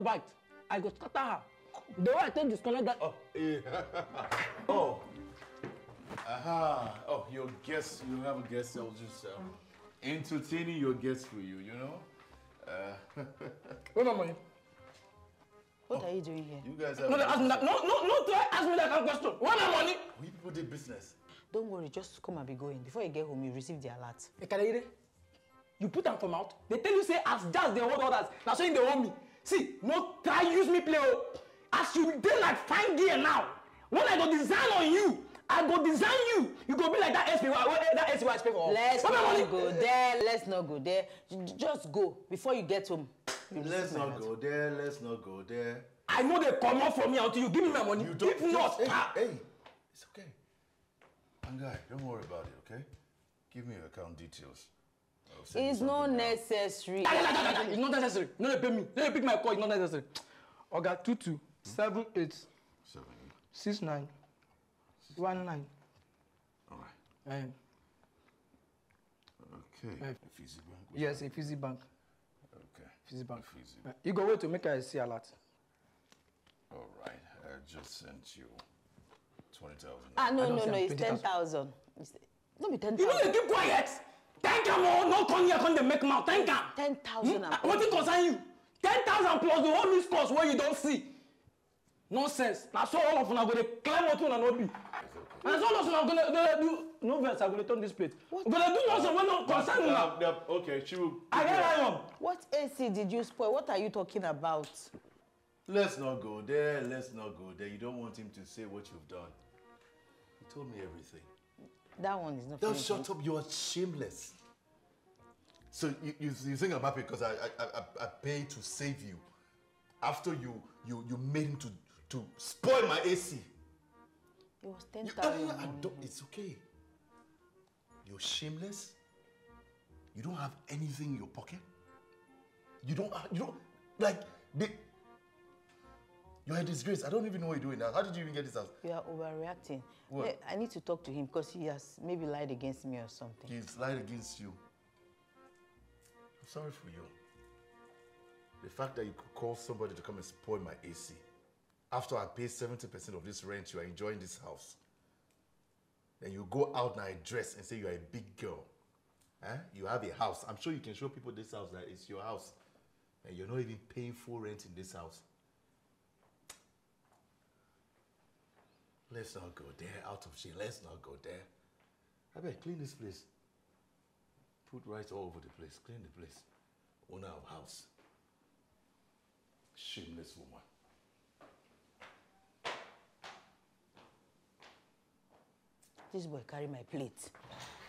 bite, I go scatter her. The way I take disconnect that. Oh, yeah. Oh. Aha. Oh, your guest, you have a guest. I was just entertaining your guest for you, you know? Where's my money? What are you doing here? You guys have... No, ask me that. No, try ask me that kind of question. Where's my money? We people did business. Don't worry, just come and be going. Before you get home, you receive the alert. Ekadere, you put them for mouth. They tell you say as jazz they hold others. Now saying they hold me. See, no try use me play. As you dey like fine gear now. When I go design on you, I go design you. You go be like that SPY. That SPY is pay for. Let's not go there. Let's not go there. Just go before you get home. Let's not go there. Let's not go there. I know they come out from me until you give me my money. You don't. If not, hey, it's okay. Guy, don't worry about it, okay? Give me your account details. It's not necessary. It's not necessary. No, they pay me. They pick my call. It's not necessary. Oga 22 78 69 19. All right. Okay. Fizzy Bank. Yes, a Fizzy Bank. Okay. Fizzy Bank. Fizzy. You go wait to make a see a lot. All right. I just sent you 20,000. No. It's 10,000. Don't be 10,000. You know they keep quiet. Thank you, more. No come here, come they make mouth. Thank you. 10,000. What it concern you? 10,000 plus the whole missed course where you don't see. Nonsense. That's all of them are going to climb out and not be. And all of them are going to do. No verse, I'm going to turn this plate. We're going to do nonsense when no concern you now. Okay, she will. I get that one. What AC did you spoil? What are you talking about? Let's not go there. Let's not go there. You don't want him to say what you've done. He told me everything. That one is not. Don't shut up. You are shameless. So you think I'm happy because I paid to save you after you made him to spoil my AC. It was 10,000. It's okay. You're shameless. You don't have anything in your pocket. You don't like you're a disgrace. I don't even know what you're doing now. How did you even get this house? You are overreacting. What? I need to talk to him because he has maybe lied against me or something. He's lied against you. I'm sorry for you. The fact that you could call somebody to come and spoil my AC after I pay 70% of this rent, you are enjoying this house. Then you go out and I dress and say you are a big girl. You have a house. I'm sure you can show people this house that it's your house. And you're not even paying full rent in this house. Let's not go there, out of shame. Let's not go there. I better clean this place. Put rice all over the place. Clean the place. Owner of house. Shameless woman. This boy carry my plate.